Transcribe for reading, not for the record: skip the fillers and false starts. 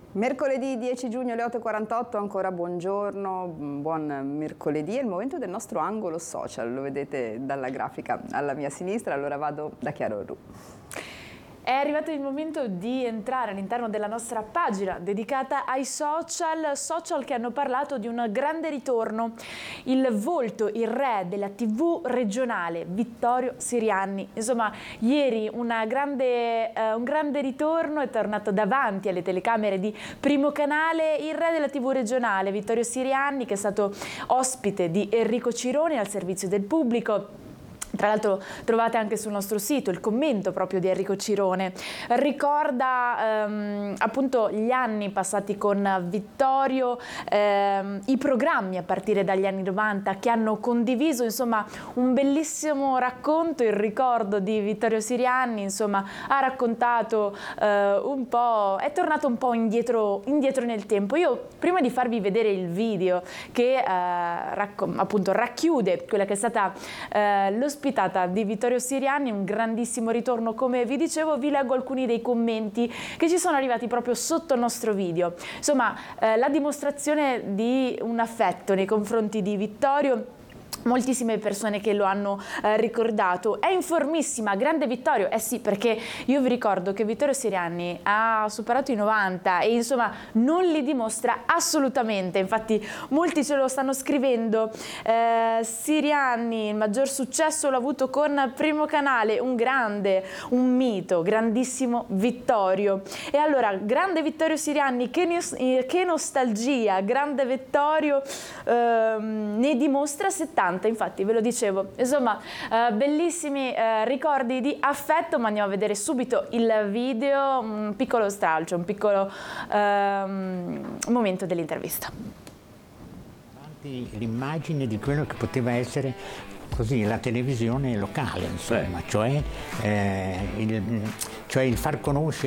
Mercoledì 10 giugno alle 8:48, ancora buongiorno, buon mercoledì, è il momento del nostro angolo social, lo vedete dalla grafica alla mia sinistra, allora vado da Chiara Orru. È arrivato il momento di entrare all'interno della nostra pagina dedicata ai social che hanno parlato di un grande ritorno. Il volto, il re della TV regionale, Vittorio Sirianni. Insomma, ieri un grande ritorno, è tornato davanti alle telecamere di Primo Canale il re della TV regionale, Vittorio Sirianni, che è stato ospite di Enrico Cirone al servizio del pubblico. Tra l'altro trovate anche sul nostro sito il commento proprio di Enrico Cirone. Ricorda appunto gli anni passati con Vittorio, i programmi a partire dagli anni 90 che hanno condiviso, insomma, un bellissimo racconto, il ricordo di Vittorio Sirianni, insomma, ha raccontato un po', è tornato un po' indietro nel tempo. Io, prima di farvi vedere il video che appunto racchiude quella che è stata l'ospitata di Vittorio Sirianni, un grandissimo ritorno, come vi dicevo, vi leggo alcuni dei commenti che ci sono arrivati proprio sotto il nostro video. Insomma, la dimostrazione di un affetto nei confronti di Vittorio. Moltissime persone che lo hanno ricordato. È in formissima, grande Vittorio. Eh sì, perché io vi ricordo che Vittorio Sirianni ha superato i 90 e insomma non li dimostra assolutamente. Infatti molti ce lo stanno scrivendo. Sirianni, il maggior successo l'ha avuto con Primo Canale, un grande, un mito, grandissimo Vittorio. E allora, grande Vittorio Sirianni, che nostalgia, grande Vittorio, ne dimostra 70. Infatti ve lo dicevo, insomma, bellissimi ricordi di affetto, ma andiamo a vedere subito il video, un piccolo stralcio, un piccolo momento dell'intervista. L'immagine di quello che poteva essere così la televisione locale, insomma, cioè il far conoscere